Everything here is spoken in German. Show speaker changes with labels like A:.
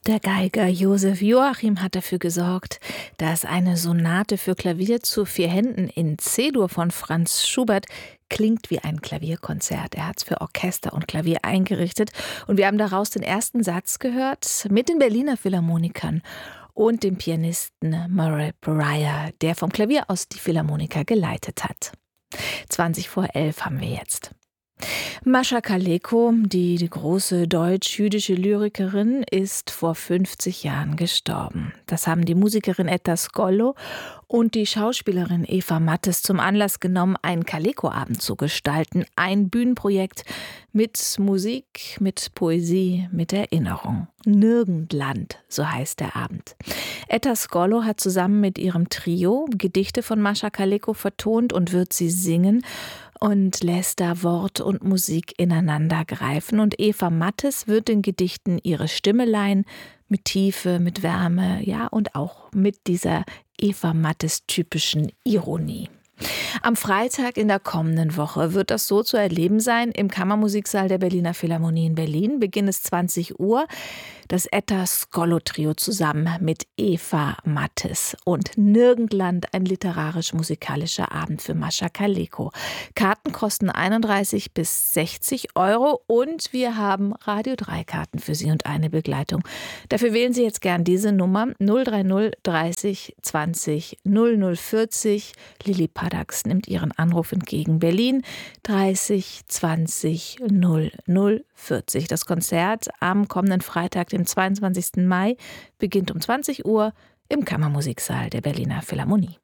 A: Der Geiger Josef Joachim hat dafür gesorgt, dass eine Sonate für Klavier zu 4 Händen in C-Dur von Franz Schubert klingt wie ein Klavierkonzert. Er hat es für Orchester und Klavier eingerichtet und wir haben daraus den ersten Satz gehört mit den Berliner Philharmonikern und dem Pianisten Murray Breyer, der vom Klavier aus die Philharmoniker geleitet hat. 11:20 haben wir jetzt. Mascha Kaleko, die große deutsch-jüdische Lyrikerin, ist vor 50 Jahren gestorben. Das haben die Musikerin Etta Skollo und die Schauspielerin Eva Mattes zum Anlass genommen, einen Kaleko-Abend zu gestalten. Ein Bühnenprojekt mit Musik, mit Poesie, mit Erinnerung. Nirgendland, so heißt der Abend. Etta Skollo hat zusammen mit ihrem Trio Gedichte von Mascha Kaleko vertont und wird sie singen und lässt da Wort und Musik ineinander greifen. Und Eva Mattes wird den Gedichten ihre Stimme leihen, mit Tiefe, mit Wärme, ja, und auch mit dieser Eva Mattes typischen Ironie. Am Freitag in der kommenden Woche wird das so zu erleben sein im Kammermusiksaal der Berliner Philharmonie in Berlin. Beginn ist 20 Uhr. Das Etta Skollo Trio zusammen mit Eva Mattes und Nirgendland, ein literarisch-musikalischer Abend für Mascha Kaleko. Karten kosten 31 bis 60 Euro und wir haben Radio 3 Karten für Sie und eine Begleitung. Dafür wählen Sie jetzt gern diese Nummer 030 30 20 0040. Lili Paddax nimmt Ihren Anruf entgegen. Berlin 30 20 0040. Das Konzert am kommenden Freitag, dem 22. Mai, beginnt um 20 Uhr im Kammermusiksaal der Berliner Philharmonie.